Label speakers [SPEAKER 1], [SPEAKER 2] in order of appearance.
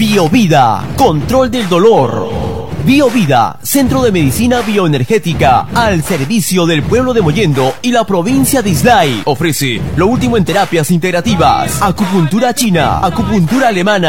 [SPEAKER 1] Biovida, control del dolor. Biovida, centro de medicina bioenergética al servicio del pueblo de Mollendo y la provincia de Islay. Ofrece lo último en terapias integrativas, acupuntura china, acupuntura alemana.